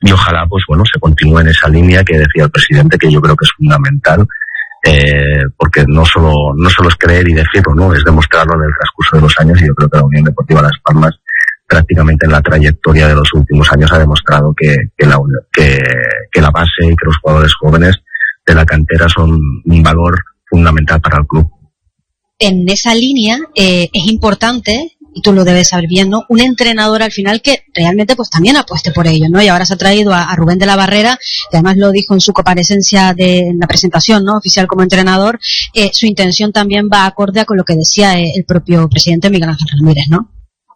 y ojalá pues bueno se continúe en esa línea que decía el presidente, que yo creo que es fundamental, porque no solo es creer y decirlo, ¿no? Es demostrarlo en el transcurso de los años, y yo creo que la Unión Deportiva Las Palmas prácticamente en la trayectoria de los últimos años ha demostrado que la base y que los jugadores jóvenes de la cantera son un valor fundamental para el club. En esa línea es importante, y tú lo debes saber bien, ¿no? Un entrenador al final que realmente pues también apueste por ello, ¿no? Y ahora se ha traído a Rubén de la Barrera, que además lo dijo en su comparecencia en la presentación, ¿no? Oficial como entrenador. Su intención también va acorde con lo que decía el propio presidente Miguel Ángel Ramírez, ¿no?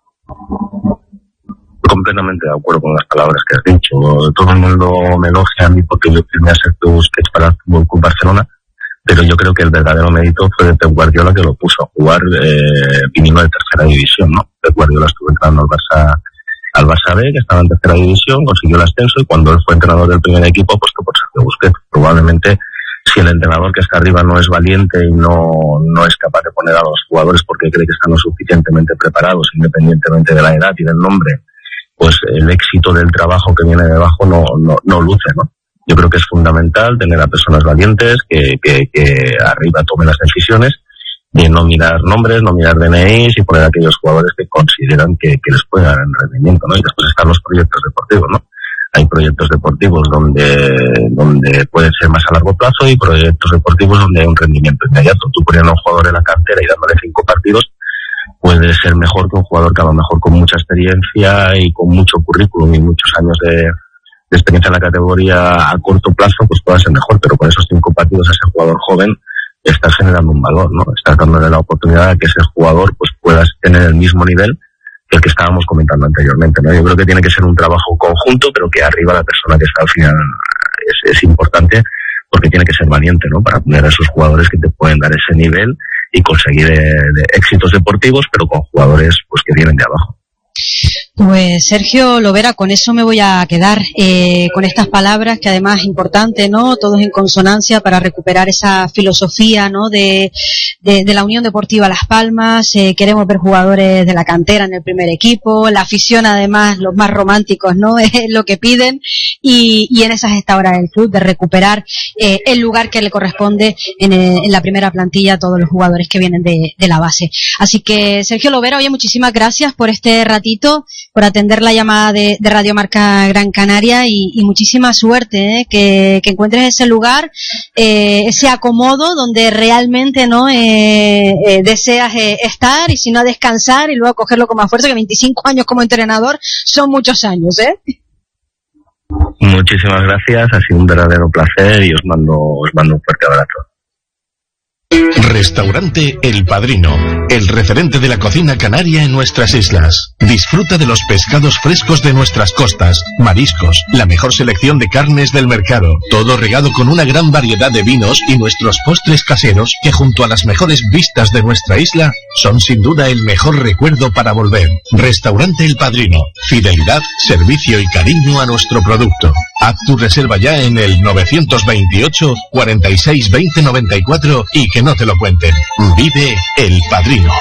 Completamente de acuerdo con las palabras que has dicho. Todo el mundo me elogia a mí porque yo firmé a Sergio Busquets para el Fútbol Club Barcelona, pero yo creo que el verdadero mérito fue de Pep Guardiola, que lo puso a jugar viniendo de tercera división, ¿no? Pep Guardiola estuvo entrando al Barça B, que estaba en tercera división, consiguió el ascenso, y cuando él fue entrenador del primer equipo apostó por Sergio Busquets. Probablemente si el entrenador que está arriba no es valiente y no es capaz de poner a los jugadores porque cree que están lo suficientemente preparados, independientemente de la edad y del nombre, pues el éxito del trabajo que viene debajo no luce, ¿no? Yo creo que es fundamental tener a personas valientes que arriba tomen las decisiones, de no mirar nombres, no mirar DNIs, y poner a aquellos jugadores que consideran que les pueden dar el rendimiento, ¿no? Y después están los proyectos deportivos, ¿no? Hay proyectos deportivos donde pueden ser más a largo plazo, y proyectos deportivos donde hay un rendimiento inmediato. Tú poniendo a un jugador en la cantera y dándole 5 partidos puede ser mejor que un jugador que a lo mejor con mucha experiencia y con mucho currículum y muchos años de experiencia en la categoría a corto plazo, pues pueda ser mejor, pero con esos 5 partidos a ese jugador joven estás generando un valor, ¿no? Estás dándole la oportunidad de que ese jugador pues pueda tener el mismo nivel que el que estábamos comentando anteriormente, ¿no? Yo creo que tiene que ser un trabajo conjunto, pero que arriba la persona que está al final es importante, porque tiene que ser valiente, ¿no? Para poner a esos jugadores que te pueden dar ese nivel y conseguir éxitos deportivos, pero con jugadores pues que vienen de abajo. Pues Sergio Lovera, con eso me voy a quedar, con estas palabras que además es importante, ¿no? Todos en consonancia para recuperar esa filosofía, ¿no? De la Unión Deportiva Las Palmas. Queremos ver jugadores de la cantera en el primer equipo, la afición además, los más románticos, ¿no? Es lo que piden, y en esas está ahora el club, de recuperar el lugar que le corresponde en la primera plantilla a todos los jugadores que vienen de la base. Así que Sergio Lovera, oye, muchísimas gracias por este ratito, por atender la llamada de Radio Marca Gran Canaria, y muchísima suerte, que encuentres ese lugar, ese acomodo donde realmente no deseas estar, y si no descansar y luego cogerlo con más fuerza, que 25 años como entrenador son muchos años, Muchísimas gracias, ha sido un verdadero placer, y os mando un fuerte abrazo. Restaurante El Padrino, el referente de la cocina canaria en nuestras islas. Disfruta de los pescados frescos de nuestras costas, mariscos, la mejor selección de carnes del mercado, todo regado con una gran variedad de vinos y nuestros postres caseros, que junto a las mejores vistas de nuestra isla son sin duda el mejor recuerdo para volver. Restaurante El Padrino, fidelidad, servicio y cariño a nuestro producto. Haz tu reserva ya en el 928 46 20 94 y que no te lo cuenten. Vive El Padrino.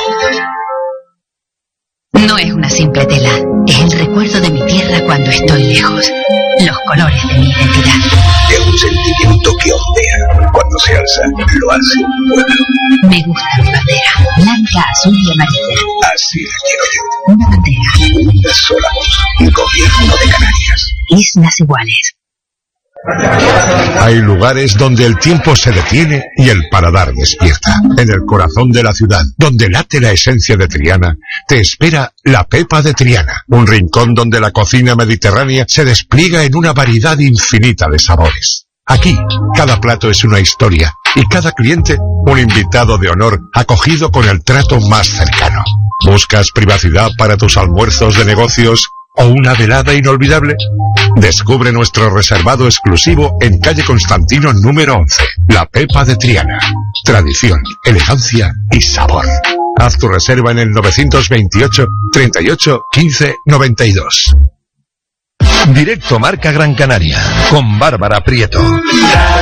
No es una simple tela, es el recuerdo de mi tierra cuando estoy lejos. Los colores de mi identidad. Es un sentimiento que ondea. Cuando se alza, lo hace un pueblo. Me gusta mi bandera, blanca, azul y amarilla. Así la quiero yo. Una bandera. Una sola voz. Gobierno de Canarias. Islas iguales. Hay lugares donde el tiempo se detiene y el paladar despierta. En el corazón de la ciudad, donde late la esencia de Triana, te espera La Pepa de Triana, un rincón donde la cocina mediterránea se despliega en una variedad infinita de sabores. Aquí, cada plato es una historia y cada cliente un invitado de honor acogido con el trato más cercano. ¿Buscas privacidad para tus almuerzos de negocios o una velada inolvidable? Descubre nuestro reservado exclusivo en calle Constantino número 11, La Pepa de Triana. Tradición, elegancia y sabor. Haz tu reserva en el 928 38 15 92. Directo Marca Gran Canaria, con Bárbara Prieto.